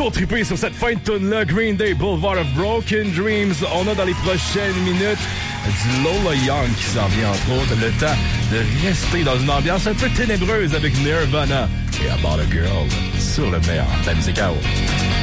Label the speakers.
Speaker 1: toujours trippé sur cette fin de tune-là, Green Day, Boulevard of Broken Dreams. On a dans les prochaines minutes du Lola Young qui s'en vient, entre autres, le temps de rester dans une ambiance un peu ténébreuse avec Nirvana et About a Girl sur le meilleur de la musique à eau.